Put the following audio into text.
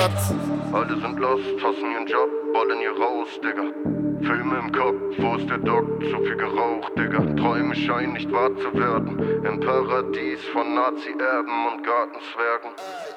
Schatz. Alle sind lost, hassen ihren Job, wollen hier raus, Digga. Filme im Kopf, wo ist der Doc? Zu viel Gerauch, Digga. Träume scheinen nicht wahr zu werden. Im Paradies von Nazi-Erben und Gartenzwergen.